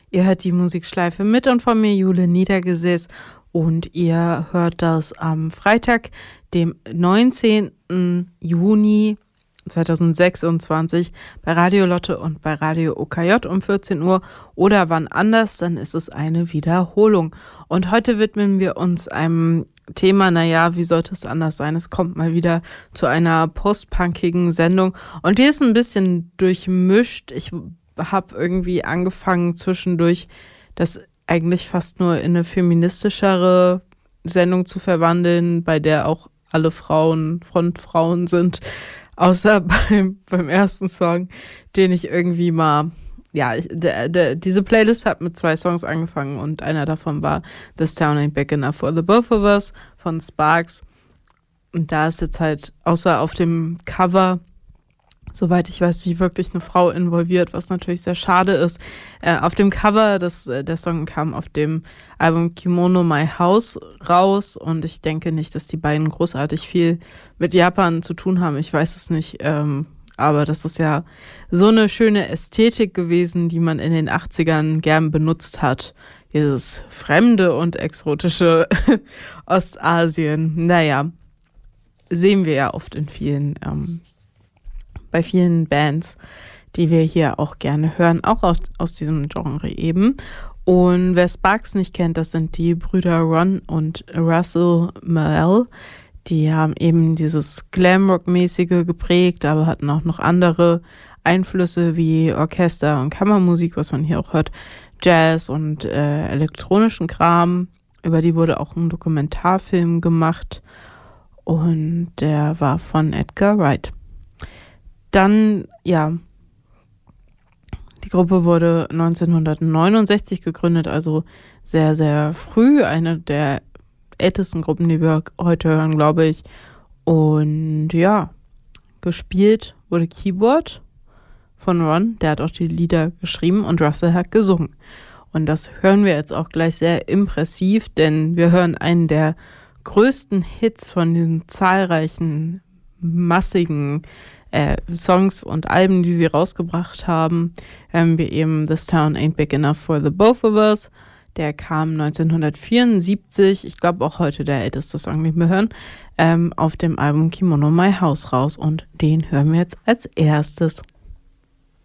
Ihr hört die Musikschleife mit und von mir Jule Niedergesäß und ihr hört das am Freitag, dem 19. Juni 2026 bei Radio Lotte und bei Radio OKJ um 14 Uhr oder wann anders, dann ist es eine Wiederholung. Und heute widmen wir uns einem Thema, naja, wie sollte es anders sein? Es kommt mal wieder zu einer postpunkigen Sendung und die ist ein bisschen durchmischt. Ich habe irgendwie angefangen zwischendurch das eigentlich fast nur in eine feministischere Sendung zu verwandeln, bei der auch alle Frauen Frontfrauen sind, außer beim ersten Song, den ich irgendwie mal, ja, diese Playlist hat mit 2 Songs angefangen und einer davon war This Town Ain't Big Enough for the Both of Us von Sparks. Und da ist jetzt halt, außer auf dem Cover, soweit ich weiß, nicht wirklich eine Frau involviert, was natürlich sehr schade ist. Auf dem Cover, der Song kam auf dem Album Kimono My House raus und ich denke nicht, dass die beiden großartig viel mit Japan zu tun haben. Ich weiß es nicht, aber das ist ja so eine schöne Ästhetik gewesen, die man in den 80ern gern benutzt hat. Dieses fremde und exotische Ostasien. Naja, sehen wir ja oft in bei vielen Bands, die wir hier auch gerne hören, auch aus diesem Genre eben. Und wer Sparks nicht kennt, das sind die Brüder Ron und Russell Mel. Die haben eben dieses Glamrock-mäßige geprägt, aber hatten auch noch andere Einflüsse wie Orchester und Kammermusik, was man hier auch hört, Jazz und elektronischen Kram. Über die wurde auch ein Dokumentarfilm gemacht und der war von Edgar Wright. Dann, ja, die Gruppe wurde 1969 gegründet, also sehr, sehr früh. Eine der ältesten Gruppen, die wir heute hören, glaube ich. Und ja, gespielt wurde Keyboard von Ron, der hat auch die Lieder geschrieben und Russell hat gesungen. Und das hören wir jetzt auch gleich sehr impressiv, denn wir hören einen der größten Hits von diesen zahlreichen, massigen Songs und Alben, die sie rausgebracht haben, wie eben This Town Ain't Big Enough for the Both of Us. Der kam 1974, ich glaube auch heute der älteste Song, den wir hören, auf dem Album Kimono My House raus und den hören wir jetzt als erstes.